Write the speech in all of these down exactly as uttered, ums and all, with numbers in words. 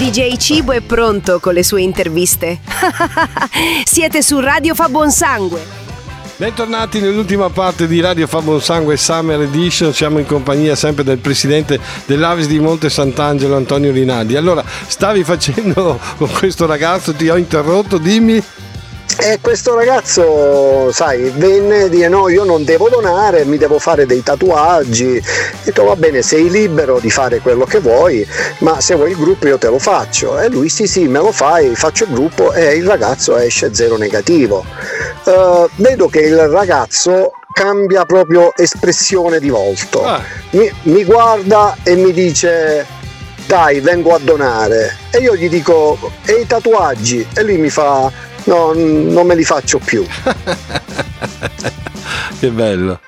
D J Cibo è pronto con le sue interviste. Siete su Radio Fa Buon Sangue. Bentornati nell'ultima parte di Radio Fa Buon Sangue Summer Edition. Siamo in compagnia sempre del presidente dell'Avis di Monte Sant'Angelo, Antonio Rinaldi. Allora, stavi facendo con questo ragazzo, ti ho interrotto, dimmi. E questo ragazzo, sai, venne e dire no, io non devo donare, mi devo fare dei tatuaggi. Ho detto va bene, sei libero di fare quello che vuoi, ma se vuoi il gruppo io te lo faccio. E lui sì sì, me lo fai, faccio il gruppo, e il ragazzo esce zero negativo. Uh, vedo che il ragazzo cambia proprio espressione di volto. Ah. Mi, mi guarda e mi dice dai, vengo a donare. E io gli dico e i tatuaggi? E lui mi fa no, non me li faccio più. Che bello.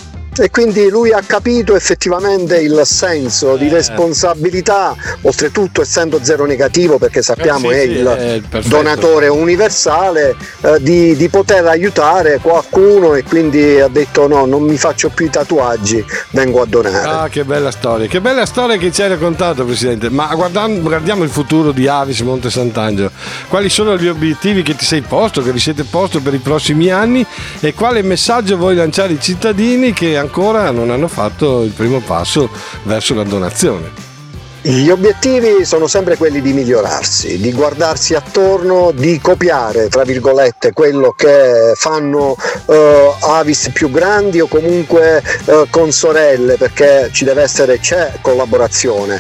E quindi lui ha capito effettivamente il senso eh. di responsabilità, oltretutto essendo zero negativo, perché sappiamo eh sì, è sì, il è donatore universale, eh, di, di poter aiutare qualcuno, e quindi ha detto no, non mi faccio più i tatuaggi, vengo a donare. Ah, che bella storia, che bella storia che ci hai raccontato, Presidente. Ma guardando, guardiamo il futuro di Avis Monte Sant'Angelo. Quali sono gli obiettivi che ti sei posto, che vi siete posto per i prossimi anni, e quale messaggio vuoi lanciare ai cittadini che ancora non hanno fatto il primo passo verso la donazione? Gli obiettivi sono sempre quelli di migliorarsi, di guardarsi attorno, di copiare, tra virgolette, quello che fanno eh, Avis più grandi o comunque eh, consorelle, perché ci deve essere, c'è collaborazione.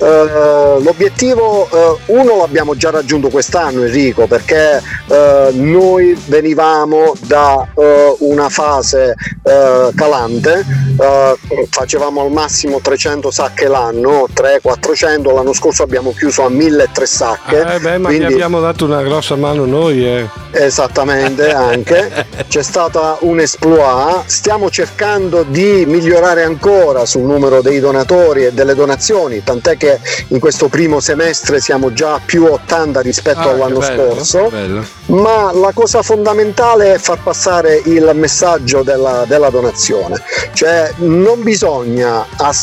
Eh, l'obiettivo, eh, uno l'abbiamo già raggiunto quest'anno, Enrico, perché eh, noi venivamo da eh, una fase eh, calante, eh, facevamo al massimo trecento sacche l'anno, tre quattrocento. L'anno scorso abbiamo chiuso a milletrecento sacche. Eh beh, ma quindi... vi abbiamo dato una grossa mano noi, eh. Esattamente, anche c'è stata un exploit. Stiamo cercando di migliorare ancora sul numero dei donatori e delle donazioni, tant'è che in questo primo semestre siamo già a più ottanta rispetto ah, all'anno bello, scorso. Bello. Ma la cosa fondamentale è far passare il messaggio della, della donazione, cioè non bisogna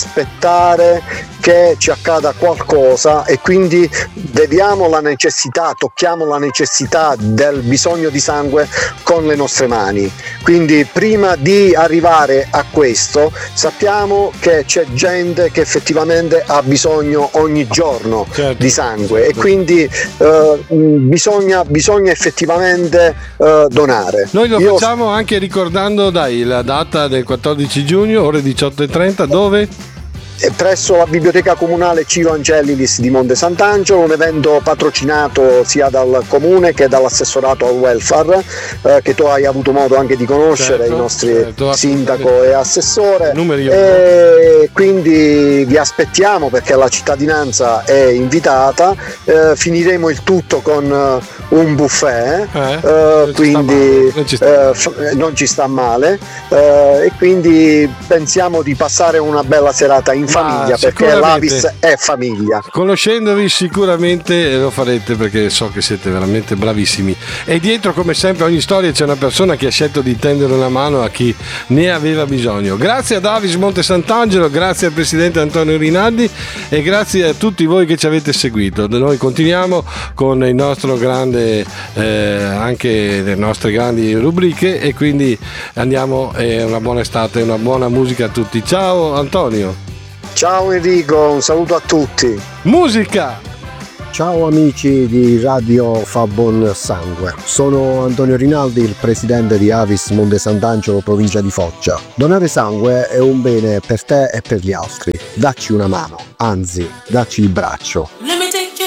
aspettare che ci accada qualcosa e quindi vediamo la necessità, tocchiamo la necessità del bisogno di sangue con le nostre mani. Quindi prima di arrivare a questo sappiamo che c'è gente che effettivamente ha bisogno ogni giorno certo. di sangue, e quindi eh, bisogna, bisogna effettivamente eh, donare. Noi lo Io... facciamo anche ricordando dai la data del quattordici giugno, ore diciotto e trenta, dove? Presso la biblioteca comunale Ciro Angelilis di Monte Sant'Angelo, un evento patrocinato sia dal comune che dall'assessorato al welfare, eh, che tu hai avuto modo anche di conoscere, certo, i nostri certo, sindaco e assessore, e quindi vi aspettiamo perché la cittadinanza è invitata. Eh, finiremo il tutto con uh, un buffet, eh, eh, quindi non ci sta male, non ci sta, eh, non ci sta male eh, e quindi pensiamo di passare una bella serata in famiglia, perché l'Avis è famiglia. Conoscendovi sicuramente lo farete, perché so che siete veramente bravissimi, e dietro come sempre ogni storia c'è una persona che ha scelto di tendere una mano a chi ne aveva bisogno. Grazie ad Avis Monte Sant'Angelo, grazie al presidente Antonio Rinaldi e grazie a tutti voi che ci avete seguito. Noi continuiamo con il nostro grande eh, anche le nostre grandi rubriche, e quindi andiamo, eh, una buona estate e una buona musica a tutti. Ciao Antonio. Ciao Enrico, un saluto a tutti. Musica! Ciao amici di Radio Fa Buon Sangue, sono Antonio Rinaldi, il presidente di Avis Monte Sant'Angelo, provincia di Foggia. Donare sangue è un bene per te e per gli altri. Dacci una mano, anzi, dacci il braccio.